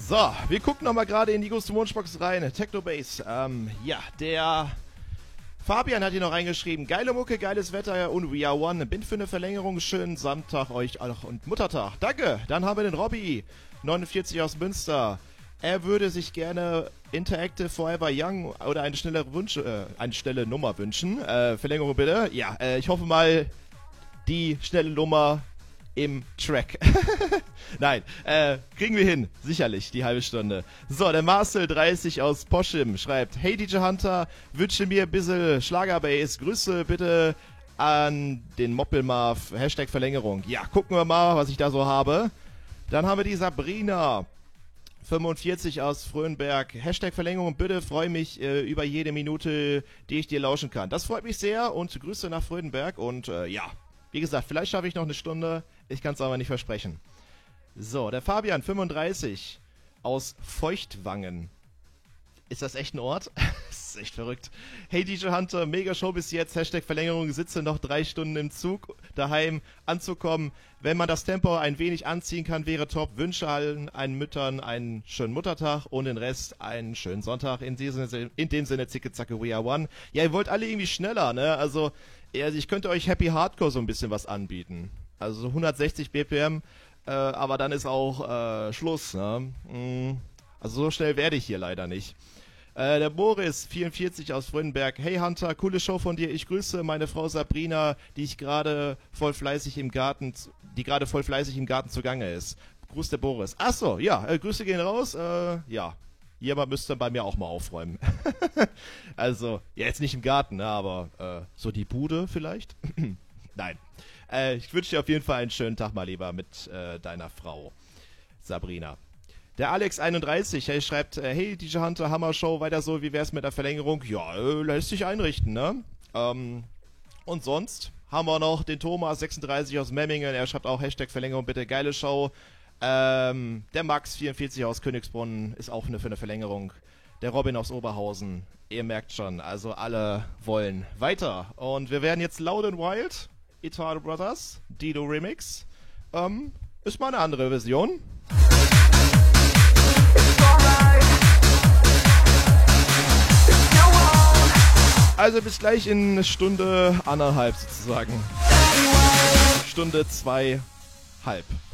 So, wir gucken nochmal gerade in die Ghost Wunschbox rein. Technobase. Ja, der Fabian hat hier noch reingeschrieben. Geile Mucke, geiles Wetter und We Are One. Bin für eine Verlängerung. Schönen Samstag euch auch und Muttertag. Danke. Dann haben wir den Robby, 49 aus Münster. Er würde sich gerne Interactive Forever Young oder eine schnelle Nummer wünschen. Verlängerung bitte. Ja, ich hoffe mal die schnelle Nummer im Track. Nein, kriegen wir hin. Sicherlich, die halbe Stunde. So, der Marcel 30 aus Poschim schreibt: Hey DJ Hunter, wünsche mir ein bisschen Schlagerbass. Grüße bitte an den Moppelmarv. Hashtag Verlängerung. Ja, gucken wir mal, was ich da so habe. Dann haben wir die Sabrina 45 aus Fröhnberg. Hashtag Verlängerung, bitte, freue mich über jede Minute, die ich dir lauschen kann. Das freut mich sehr und Grüße nach Fröhnberg und ja, wie gesagt, vielleicht schaffe ich noch eine Stunde, ich kann es aber nicht versprechen. So, der Fabian 35 aus Feuchtwangen. Ist das echt ein Ort? Das ist echt verrückt. Hey DJ Hunter, mega Show bis jetzt. Hashtag Verlängerung, sitze noch 3 Stunden im Zug daheim anzukommen. Wenn man das Tempo ein wenig anziehen kann, wäre top. Wünsche allen Müttern einen schönen Muttertag und den Rest einen schönen Sonntag. In dem Sinne, zicke zacke, we are one. Ja, ihr wollt alle irgendwie schneller, ne? Also ich könnte euch Happy Hardcore so ein bisschen was anbieten. Also so 160 BPM, aber dann ist auch Schluss, ne? Also so schnell werde ich hier leider nicht. Der Boris 44 aus Frönnberg. Hey Hunter, coole Show von dir. Ich grüße meine Frau Sabrina, die gerade voll fleißig im Garten zugange ist. Gruß der Boris. Achso, ja, Grüße gehen raus. Ja, jemand müsste bei mir auch mal aufräumen. Also, ja, jetzt nicht im Garten, ne, aber so die Bude vielleicht? Nein. Ich wünsche dir auf jeden Fall einen schönen Tag mal lieber mit deiner Frau Sabrina. Der Alex31, hey, schreibt, hey DJ Hunter, Hammer Show, weiter so, wie wär's mit der Verlängerung? Ja, lässt sich einrichten, ne? Und sonst haben wir noch den Thomas 36 aus Memmingen, er schreibt auch Hashtag Verlängerung, bitte, geile Show. Der Max 44 aus Königsbrunn ist auch für eine Verlängerung. Der Robin aus Oberhausen, ihr merkt schon, also alle wollen weiter. Und wir werden jetzt Loud and Wild, Eternal Brothers, Dido Remix, ist mal eine andere Version. Also bis gleich in Stunde 1,5 sozusagen. Stunde 2,5.